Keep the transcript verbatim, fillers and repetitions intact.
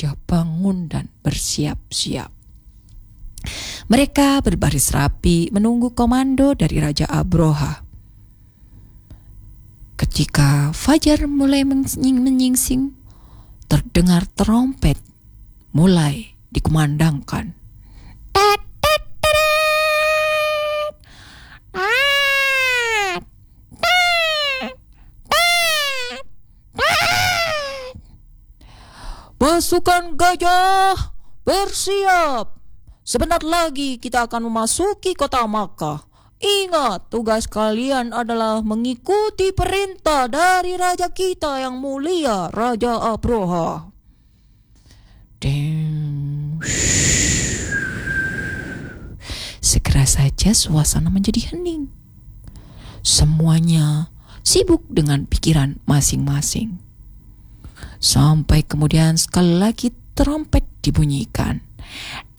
raja bangun dan bersiap-siap. Mereka berbaris rapi menunggu komando dari Raja Abroha. Ketika fajar mulai menyingsing, terdengar trompet mulai dikumandangkan. Pasukan gajah, bersiap. Sebentar lagi kita akan memasuki kota Makkah. Ingat, tugas kalian adalah mengikuti perintah dari raja kita yang mulia, Raja Abroha. Deng. Segera saja suasana menjadi hening. Semuanya sibuk dengan pikiran masing-masing. Sampai kemudian sekali lagi trompet dibunyikan.